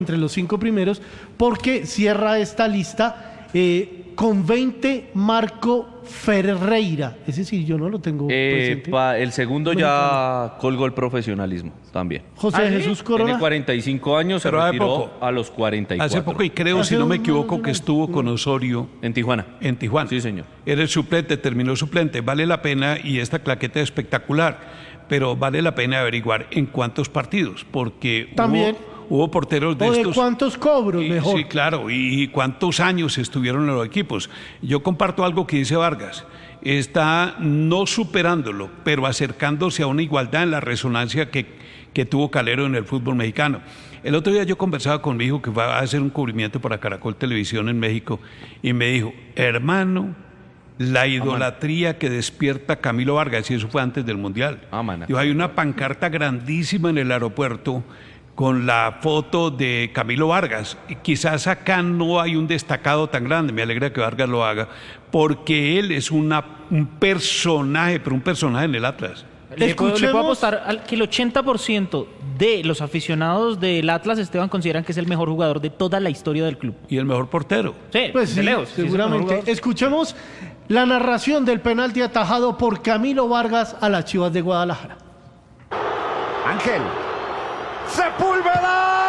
entre los 5 primeros, porque cierra esta lista con 20 Marco Ferreira. Ese sí, yo no lo tengo presente. El segundo ya colgó el profesionalismo también. José Jesús Corona. Tiene 45 años, se retiró a los 44. Hace poco, y creo, si no me equivoco, que estuvo con Osorio. En Tijuana. En Tijuana. Sí, señor. Era el suplente, terminó suplente. Vale la pena, y esta claqueta es espectacular, pero vale la pena averiguar en cuántos partidos, porque también hubo porteros de estos. ¿De cuántos cobros, mejor? Sí, claro, y cuántos años estuvieron en los equipos. Yo comparto algo que dice Vargas. Está no superándolo, pero acercándose a una igualdad en la resonancia que tuvo Calero en el fútbol mexicano. El otro día yo conversaba con mi hijo, que va a hacer un cubrimiento para Caracol Televisión en México, y me dijo, hermano, la idolatría que despierta Camilo Vargas, y eso fue antes del Mundial. Digo, hay una pancarta grandísima en el aeropuerto con la foto de Camilo Vargas. Y quizás acá no hay un destacado tan grande, me alegra que Vargas lo haga, porque él es un personaje, pero un personaje en el Atlas. Le puedo apostar que el 80% de los aficionados del Atlas, Esteban, consideran que es el mejor jugador de toda la historia del club. Y el mejor portero. Sí, pues sí, lejos, seguramente. Escuchemos la narración del penalti atajado por Camilo Vargas a las Chivas de Guadalajara. Ángel Sepúlveda.